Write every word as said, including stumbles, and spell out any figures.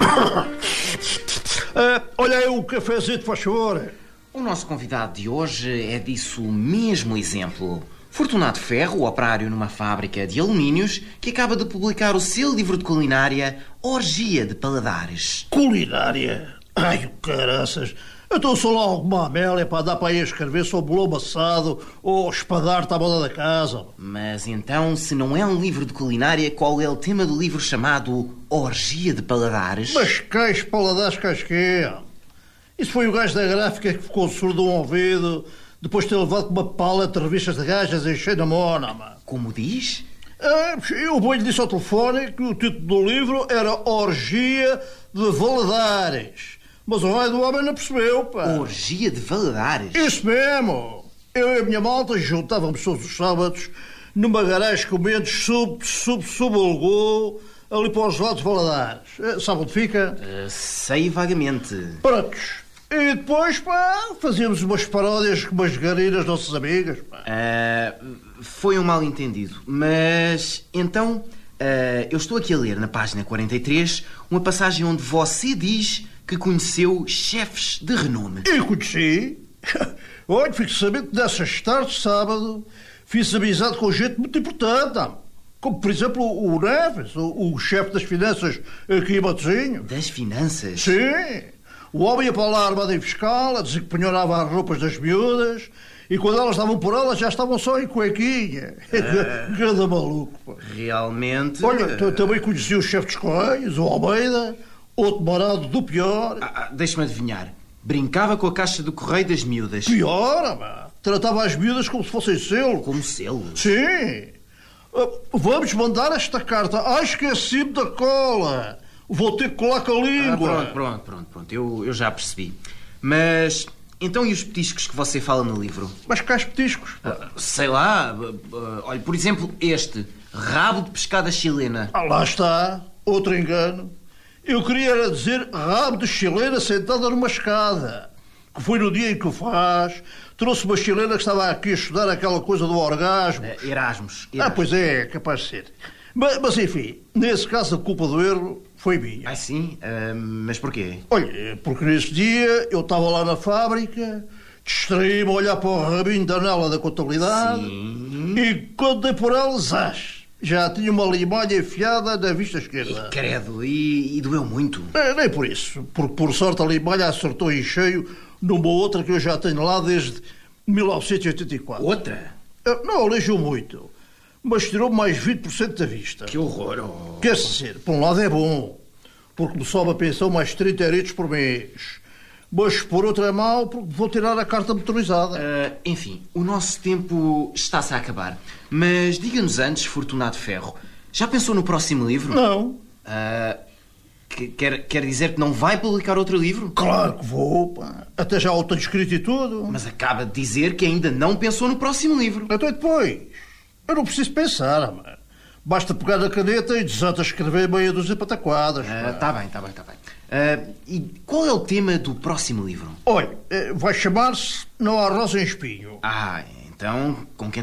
Uh, olha aí o cafezinho, faz favor. O nosso convidado de hoje é disso mesmo exemplo. Fortunato Ferro, operário numa fábrica de alumínios, que acaba de publicar o seu livro de culinária, Orgia de Paladares. Culinária? Ai, caraças. Então sou lá alguma Amélia para dar para ir escrever sobre o lobo assado ou espadar-te à moda da casa. Mas então, se não é um livro de culinária, qual é o tema do livro chamado Orgia de Paladares? Mas cais paladares casquê. Isso foi o gajo da gráfica que ficou surdo um ouvido depois de ter levado com uma paleta de revistas de gajas enchendo na mona, mano. Como diz? É, eu bem lhe disse ao telefone que o título do livro era Orgia de Valadares. Mas o raio do homem não percebeu, pá. Orgia de Valadares? Isso mesmo. Eu e a minha malta juntávamos todos os sábados numa garagem comendo sub, sub, subalgou ali para os lados de Valadares. Sabe onde fica? Uh, sei vagamente. Prontos. E depois, pá, fazíamos umas paródias com umas garinas nossas amigas, pá. Uh, foi um mal-entendido. Mas, então, uh, eu estou aqui a ler na página quarenta e três uma passagem onde você diz que conheceu chefes de renome. Eu conheci. Olha, fico sabendo que nessas tardes de sábado fiz amizade com gente muito importante. Como, por exemplo, o Neves, o, o chefe das finanças aqui em Matosinho. Das finanças? Sim. O homem ia para lá armado em fiscal, a dizer que penhorava as roupas das miúdas, e quando elas estavam por elas já estavam só em cuequinha. Ah, cada maluco, pá. Realmente... Olha, também conheci o chefe dos Correios, o Almeida, outro morado do pior. Ah, ah, deixa-me adivinhar. Brincava com a caixa do correio das miúdas. Pior, mano. Tratava as miúdas como se fossem selos. Como selos? Sim. Uh, vamos mandar esta carta. Ah, esqueci-me da cola. Vou ter que colar com a língua. Ah, pronto, pronto, pronto, pronto. Eu, eu já percebi. Mas, então e os petiscos que você fala no livro? Mas quais petiscos? Uh, sei lá. Uh, uh, olha, por exemplo, este. Rabo de pescada chilena. Ah, lá está. Outro engano. Eu queria era dizer rabo de chilena sentada numa escada. Que foi no dia em que o faz. Trouxe uma chilena que estava aqui a estudar aquela coisa do orgasmo. Uh, Erasmus. Ah, pois é, capaz de ser. Mas, mas enfim, nesse caso a culpa do erro foi minha. Ah, sim? Uh, mas porquê? Olha, porque nesse dia eu estava lá na fábrica, distraí-me a olhar para o rabinho da anela da contabilidade. Sim. E quando dei por ela, zás, já tinha uma limalha enfiada na vista esquerda. E, credo, e, e doeu muito? É, nem por isso, porque por sorte a limalha acertou em cheio numa outra que eu já tenho lá desde mil novecentos e oitenta e quatro. Outra? Não aleijou muito, mas tirou mais vinte por cento da vista. Que horror! Oh. Quer dizer, por um lado é bom, porque me sobe a pensão mais trinta euritos por mês. Mas por outro é mau, porque vou tirar a carta motorizada. Uh, enfim, o nosso tempo está-se a acabar. Mas diga-nos antes, Fortunato Ferro, já pensou no próximo livro? Não. Uh, que, quer, quer dizer que não vai publicar outro livro? Claro que vou, pá. Até já o tenho escrito e tudo. Mas acaba de dizer que ainda não pensou no próximo livro. Até depois. Eu não preciso pensar, mano. Basta pegar na caneta e desata escrever meia dúzia de pataquadas. Está uh, bem, está bem, está bem. Uh, e qual é o tema do próximo livro? Olha, vai chamar-se Não há rosa em espinho. Ah, então, com quem